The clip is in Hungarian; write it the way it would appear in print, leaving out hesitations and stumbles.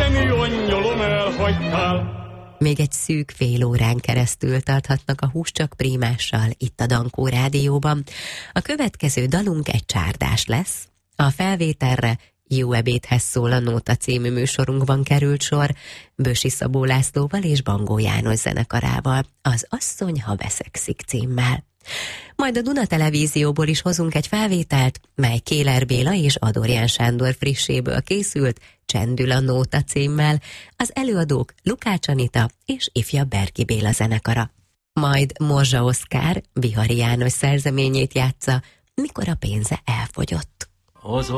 angyalom elhagytál. Még egy szűk fél órán keresztül tarthatnak a Húscsak Prímással itt a Dankó Rádióban. A következő dalunk egy csárdás lesz. A felvételre Jó ebédhez szól a Nóta című műsorunkban került sor, Bösi Szabó Lászlóval és Bangó János zenekarával, az Asszony, ha veszekszik címmel. Majd a Duna Televízióból is hozunk egy felvételt, mely Kéler Béla és Adorján Sándor frisséből készült, Csendül a Nóta címmel, az előadók Lukács Anita és ifjabb Berki Béla zenekara. Majd Morzsa Oszkár Bihari János szerzeményét játsza, Mikor a pénze elfogyott.